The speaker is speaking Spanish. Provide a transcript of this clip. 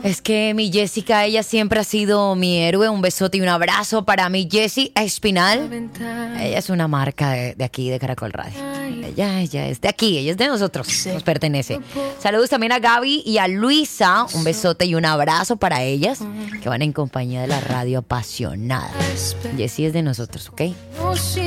Es que mi Jessica, ella siempre ha sido mi héroe. Un besote y un abrazo para mi Jessie Espinal. Ella es una marca de aquí, de Caracol Radio. Ella es de aquí, ella es de nosotros, nos pertenece. Saludos también a Gaby y a Luisa. Un besote y un abrazo para ellas, que van en compañía de la radio apasionada. Jessie es de nosotros, ¿ok?